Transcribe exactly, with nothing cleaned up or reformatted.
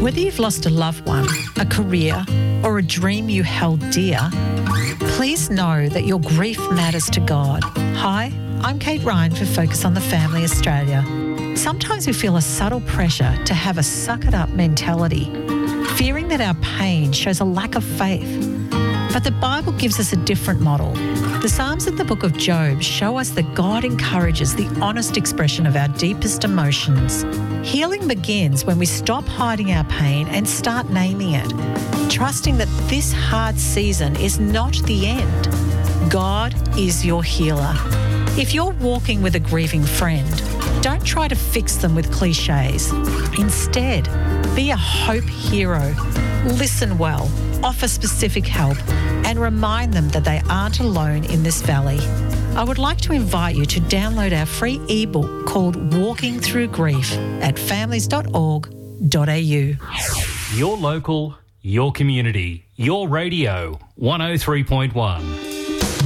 Whether you've lost a loved one, a career, or a dream you held dear, please know that your grief matters to God. Hi, I'm Kate Ryan for Focus on the Family Australia. Sometimes we feel a subtle pressure to have a suck-it-up mentality, fearing that our pain shows a lack of faith. But the Bible gives us a different model. The Psalms and the book of Job show us that God encourages the honest expression of our deepest emotions. Healing begins when we stop hiding our pain and start naming it, trusting that this hard season is not the end. God is your healer. If you're walking with a grieving friend, don't try to fix them with cliches. Instead, be a hope hero. Listen well, offer specific help, and remind them that they aren't alone in this valley. I would like to invite you to download our free ebook called Walking Through Grief at families dot org dot a u. Your local, your community, your radio, one oh three point one.